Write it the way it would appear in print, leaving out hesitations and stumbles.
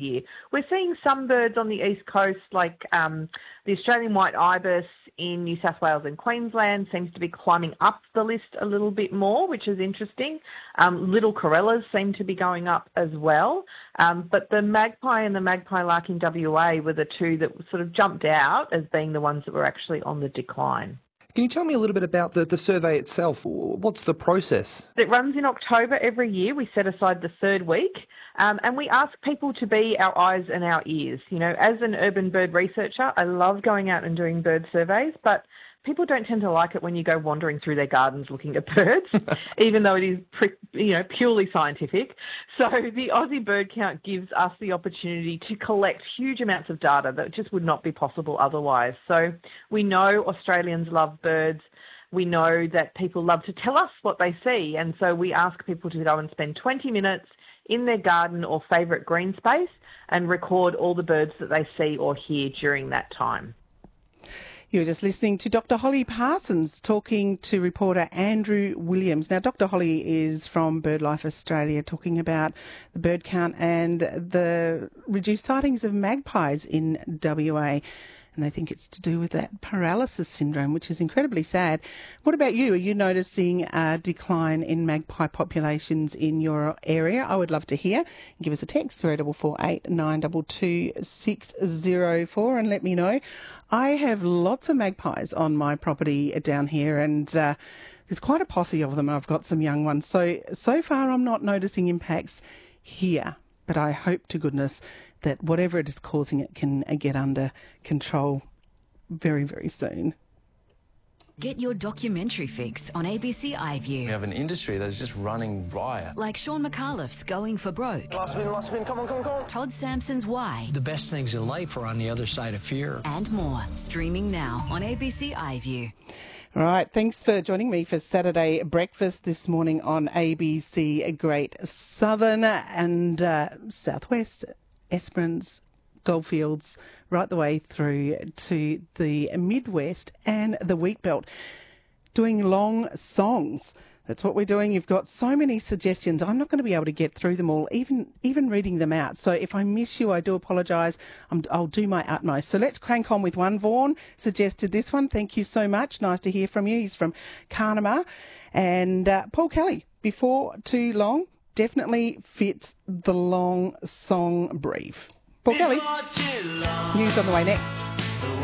year. We're seeing some birds on the east coast, like the Australian white ibis in New South Wales and Queensland seems to be climbing up the list a little bit more, which is interesting. Little corellas seem to be going up as well. But the magpie and the magpie lark in WA were the two that sort of jumped out as being the ones that were actually on the decline. Can you tell me a little bit about the survey itself? What's the process? It runs in October every year. We set aside the third week and we ask people to be our eyes and our ears. You know, as an urban bird researcher, I love going out and doing bird surveys, but people don't tend to like it when you go wandering through their gardens looking at birds, even though it is purely scientific. So the Aussie Bird Count gives us the opportunity to collect huge amounts of data that just would not be possible otherwise. So we know Australians love birds. We know that people love to tell us what they see. And so we ask people to go and spend 20 minutes in their garden or favourite green space and record all the birds that they see or hear during that time. You're just listening to Dr. Holly Parsons talking to reporter Andrew Williams. Now, Dr. Holly is from BirdLife Australia talking about the bird count and the reduced sightings of magpies in WA. And they think it's to do with that paralysis syndrome, which is incredibly sad. What about you? Are you noticing a decline in magpie populations in your area? I would love to hear. Give us a text, 3448 922 604, and let me know. I have lots of magpies on my property down here, and there's quite a posse of them. I've got some young ones. So far I'm not noticing impacts here, but I hope to goodness that whatever it is causing it can get under control very, very soon. Get your documentary fix on ABC iView. We have an industry that's just running riot. Like Sean McAuliffe's Going for Broke. Last spin, come on. Todd Sampson's Why. The best things in life are on the other side of fear. And more. Streaming now on ABC iView. All right, thanks for joining me for Saturday Breakfast this morning on ABC Great Southern and Southwest, Esperance, Goldfields, right the way through to the Midwest and the Wheatbelt, doing long songs. That's what we're doing. You've got so many suggestions. I'm not going to be able to get through them all, even reading them out. So if I miss you, I do apologise. I'll do my utmost. So let's crank on with one. Vaughan suggested this one. Thank you so much. Nice to hear from you. He's from Carnama. And Paul Kelly, Before Too Long, definitely fits the long song brief. Paul Kelly, news on the way next.